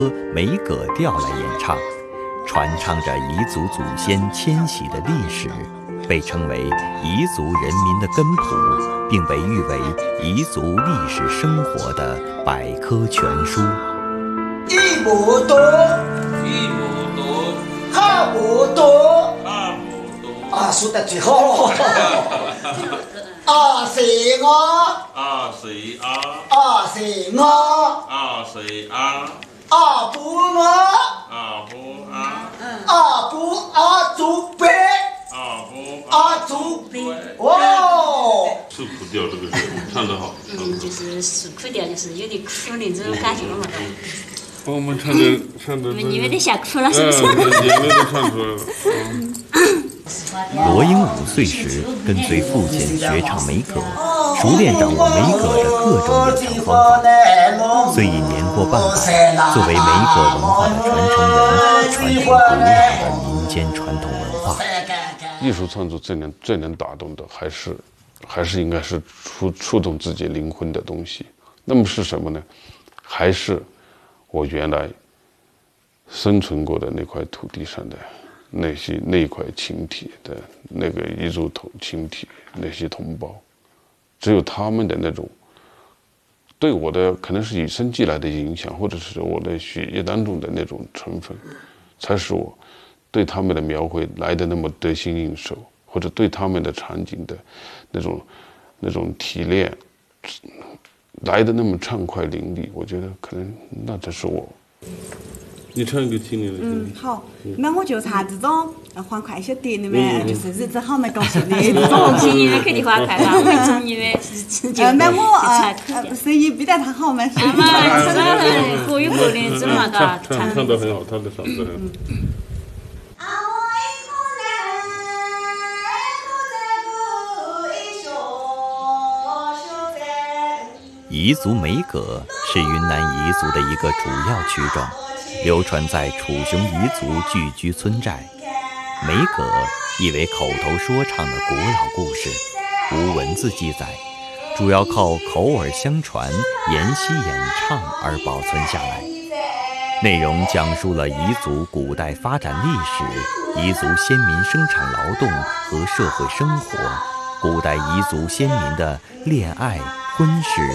梅葛调来演唱，传唱着彝族祖先迁徙的历史，被称为彝族人民的根谱，并被誉为彝族历史生活的百科全书。 一亩多，哈亩多，啊，说得最好了。啊是我， 啊是啊， 啊是我， 啊是啊， 啊不我， 啊不啊， 啊不啊祖辈， 啊不啊祖辈，哦。 是苦调，这个是唱得好。 就是是苦调，就是有点苦的这种感觉嘛。 我们唱的， 你有点吓哭了，是不是？ 眼泪都唱出来了。 罗英5岁时跟随父亲学唱梅葛，熟练掌握梅葛的各种演唱方法。虽已年过半百，作为梅葛文化的传承人，传承古老的民间传统文化。 艺术创作最能打动的，还是应该是触动自己灵魂的东西。那么是什么呢？还是我原来生存过的那块土地上的那一块群体的那个彝族群体，那些同胞，只有他们的那种对我的可能是与生俱来的影响，或者是我的血液当中的那种成分，才使我对他们的描绘来的那么得心应手，或者对他们的场景的那种提炼来的那么畅快淋漓。我觉得可能那才是我。 你唱一个青年的经历。 好，那我就唱这种欢快些点的嘛，就是日子好蛮高兴的这种。 青年的肯定欢快啦，我们中年的是那我声音比较他好嘛，是嘛，各有各的这么个唱得很好，他的嗓子很好。 彝族梅葛是云南彝族的一个主要曲种，流传在楚雄彝族聚居村寨。梅葛意为口头说唱的古老故事，无文字记载，主要靠口耳相传、沿袭演唱而保存下来。内容讲述了彝族古代发展历史、彝族先民生产劳动和社会生活、古代彝族先民的恋爱、婚事、